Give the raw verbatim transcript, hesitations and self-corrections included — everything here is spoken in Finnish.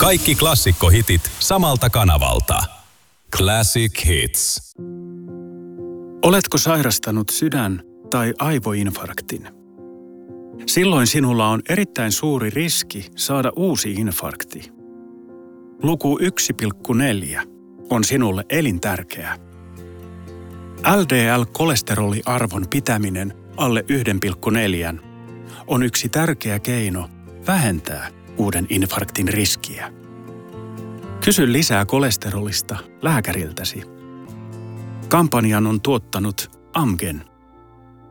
Kaikki klassikkohitit samalta kanavalta. Classic Hits. Oletko sairastanut sydän- tai aivoinfarktin? Silloin sinulla on erittäin suuri riski saada uusi infarkti. Luku yksi pilkku neljä on sinulle elintärkeä. L D L-kolesteroliarvon pitäminen alle yksi pilkku neljä on yksi tärkeä keino vähentää uuden infarktin riskiä. Kysy lisää kolesterolista lääkäriltäsi. Kampanjan on tuottanut Amgen.